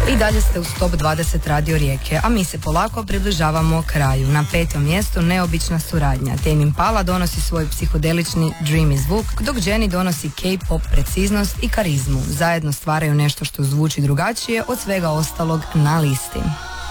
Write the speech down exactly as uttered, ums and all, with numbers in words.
I dalje ste u Top dvadeset Radio Rijeke, a mi se polako približavamo kraju. Na petom mjestu neobična suradnja. Tame Impala donosi svoj psihodelični dreamy zvuk, dok Jenny donosi K-pop preciznost i karizmu. Zajedno stvaraju nešto što zvuči drugačije od svega ostalog na listi.